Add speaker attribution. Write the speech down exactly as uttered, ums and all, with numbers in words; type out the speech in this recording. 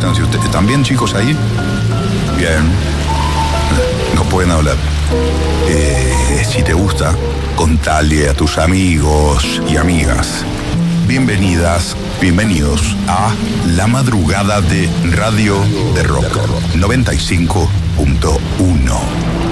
Speaker 1: están? Si ustedes, ¿están bien, chicos, ahí? Bien. No pueden hablar. Eh, si te gusta, contale a tus amigos y amigas. Bienvenidas, bienvenidos a La Madrugada de Radio de Rock noventa y cinco punto uno.